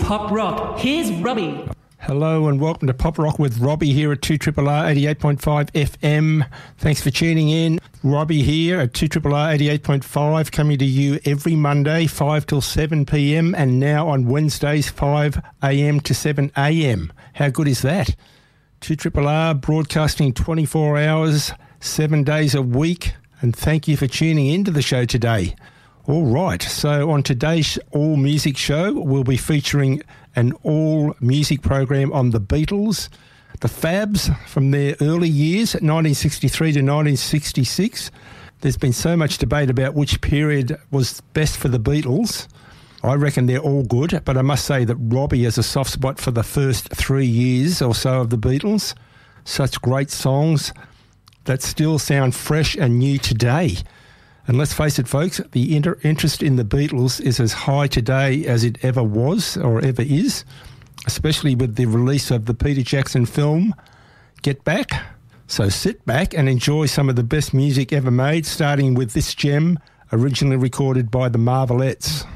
Pop Rock. Here's Robbie. Hello and welcome to Pop Rock with Robbie here at 2RRR 88.5 FM. Thanks for tuning in. Robbie here at 2RRR 88.5, coming to you every Monday 5 till 7 p.m. and now on Wednesdays 5 a.m. to 7 a.m. How good is that? 2RRR broadcasting 24 hours, 7 days a week, and thank you for tuning into the show today. All right, so on today's All Music Show, we'll be featuring an all-music program on the Beatles, the Fabs from their early years, 1963 to 1966. There's been so much debate about which period was best for the Beatles. I reckon they're all good, but I must say that Robbie has a soft spot for the first 3 years or so of the Beatles. Such great songs that still sound fresh and new today. And let's face it, folks, the interest in the Beatles is as high today as it ever was or ever is, especially with the release of the Peter Jackson film, Get Back. So sit back and enjoy some of the best music ever made, starting with this gem, originally recorded by the Marvelettes.